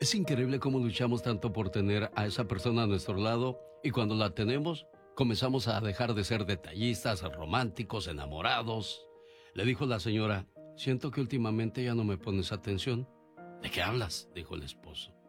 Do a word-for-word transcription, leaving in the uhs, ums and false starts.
Es increíble cómo luchamos tanto por tener a esa persona a nuestro lado y cuando la tenemos comenzamos a dejar de ser detallistas, románticos, enamorados. Le dijo la señora, siento que últimamente ya no me pones atención. ¿De qué hablas?, dijo el esposo.